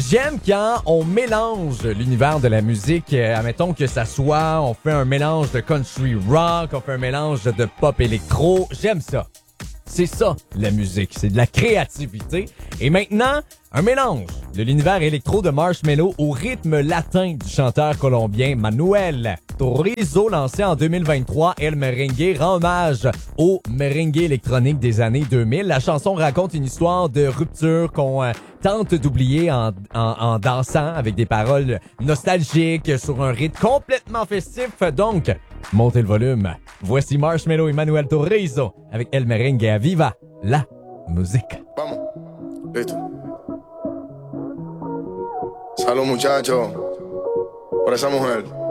J'aime quand on mélange l'univers de la musique. Admettons que ça soit, on fait un mélange de country rock, on fait un mélange de pop électro. J'aime ça. C'est ça, la musique. C'est de la créativité. Et maintenant, un mélange de l'univers électro de Marshmello au rythme latin du chanteur colombien Manuel Turizo, lancé en 2023. El Merengue rend hommage au merengue électronique des années 2000. La chanson raconte une histoire de rupture qu'on tente d'oublier en dansant avec des paroles nostalgiques sur un rythme complètement festif. Donc, montez le volume. Voici Marshmello et Manuel Turizo avec El Merengue à Viva la musique. Vamos, listo. Salud muchachos, por esa mujer.